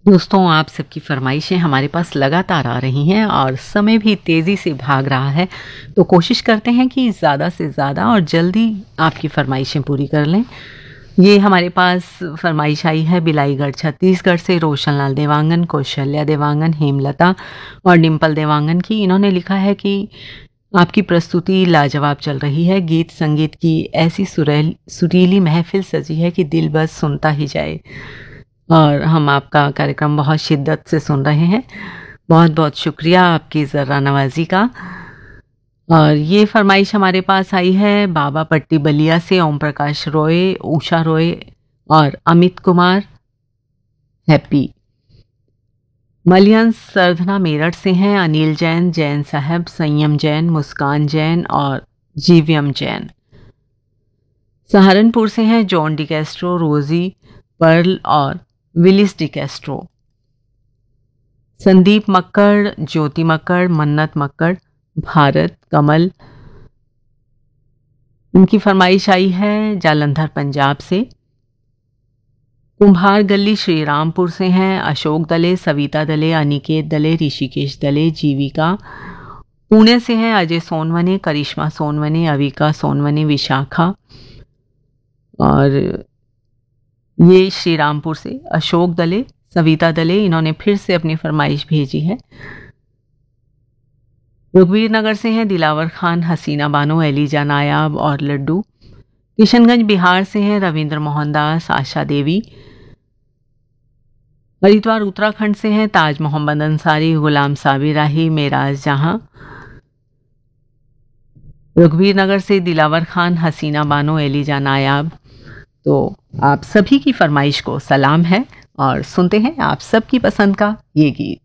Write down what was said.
दोस्तों, आप सबकी फरमाइशें हमारे पास लगातार आ रही हैं और समय भी तेज़ी से भाग रहा है, तो कोशिश करते हैं कि ज़्यादा से ज़्यादा और जल्दी आपकी फरमाइशें पूरी कर लें। ये हमारे पास फरमाइश आई है बिलाईगढ़ छत्तीसगढ़ से रोशन लाल देवांगन, कौशल्या देवांगन, हेमलता और डिम्पल देवांगन की। इन्होंने लिखा है कि आपकी प्रस्तुति लाजवाब चल रही है। गीत संगीत की ऐसी सुरीली महफिल सजी है कि दिल बस सुनता ही जाए। और हम आपका कार्यक्रम बहुत शिद्दत से सुन रहे हैं। बहुत बहुत शुक्रिया आपकी ज़रा नवाज़ी का। और ये फरमाइश हमारे पास आई है बाबा पट्टी बलिया से ओम प्रकाश रॉय, उषा रॉय और अमित कुमार हैप्पी। मलियन सरधना मेरठ से हैं अनिल जैन, जैन साहब, संयम जैन, मुस्कान जैन और जीवियम जैन। सहारनपुर से हैं जॉन डिकैस्ट्रो, रोजी पर्ल और विलिस डिकैस्ट्रो। संदीप मक्कड़, ज्योति मक्कड़, मन्नत मक्कड़, भारत कमल। इनकी फरमाइश आई है जालंधर पंजाब से। कुम्हार गली श्री रामपुर से हैं अशोक दले, सविता दले, अनिकेत दले, ऋषिकेश दले, जीविका। पुणे से हैं अजय सोनवने, करिश्मा सोनवने, अविका सोनवने, विशाखा। और ये श्री रामपुर से अशोक दले, सविता दले, इन्होंने फिर से अपनी फरमाइश भेजी है। रुखबीर नगर से हैं दिलावर खान, हसीना बानो, एलिजा नायाब और लड्डू। किशनगंज बिहार से हैं रविंद्र मोहनदास, आशा देवी। हरिद्वार उत्तराखंड से हैं ताज मोहम्मद अंसारी, गुलाम साबिर राही, मेराज जहां। रुखबीर नगर से दिलावर खान, हसीना बानो, एलिजा नायाब। तो आप सभी की फरमाइश को सलाम है और सुनते हैं आप सबकी पसंद का ये गीत।